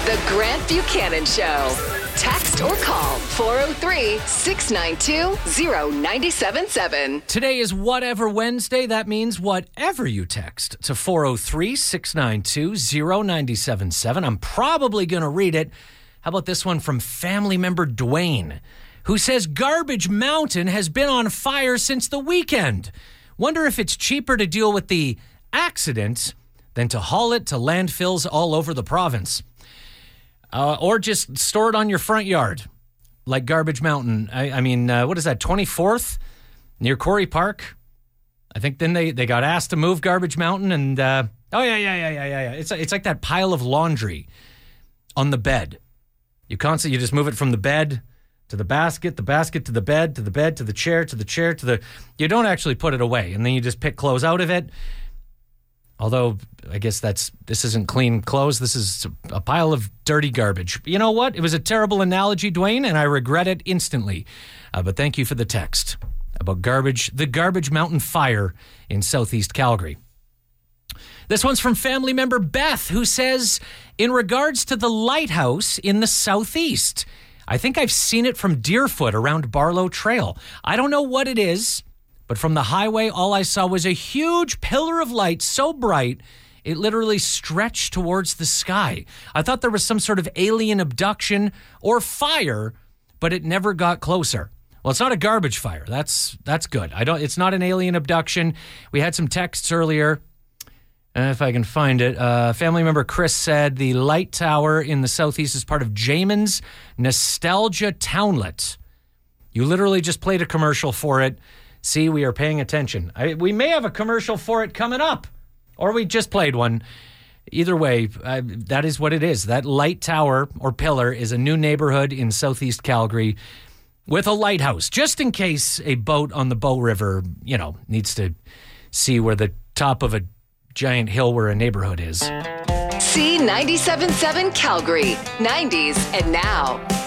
The Grant Buchanan Show. Text or call 403-692-0977. Today is Whatever Wednesday. That means whatever you text to 403-692-0977. I'm probably going to read it. How about this one from family member Dwayne, who says Garbage Mountain has been on fire since the weekend. Wonder if it's cheaper to deal with the accident than to haul it to landfills all over the province. Or just store it on your front yard, like Garbage Mountain. I mean, what is that, 24th? Near Quarry Park? I think then they got asked to move Garbage Mountain, and yeah. It's like that pile of laundry on the bed. You just move it from the bed to the basket to the bed, to the bed, to the chair, to the chair, you don't actually put it away, and then you just pick clothes out of it. Although, I guess this isn't clean clothes. This is a pile of dirty garbage. You know what? It was a terrible analogy, Dwayne, and I regret it instantly. But thank you for the text about the Garbage Mountain fire in southeast Calgary. This one's from family member Beth, who says, in regards to the lighthouse in the southeast, I think I've seen it from Deerfoot around Barlow Trail. I don't know what it is, but from the highway, all I saw was a huge pillar of light so bright, it literally stretched towards the sky. I thought there was some sort of alien abduction or fire, but it never got closer. Well, it's not a garbage fire. That's good. It's not an alien abduction. We had some texts earlier. If I can find it. Family member Chris said the light tower in the southeast is part of Jamin's Nostalgia Townlet. You literally just played a commercial for it. See, we are paying attention. We may have a commercial for it coming up, or we just played one. Either way, that is what it is. That light tower or pillar is a new neighborhood in southeast Calgary with a lighthouse, just in case a boat on the Bow River, needs to see where the top of a giant hill where a neighborhood is. C97.7 Calgary, 90s and now.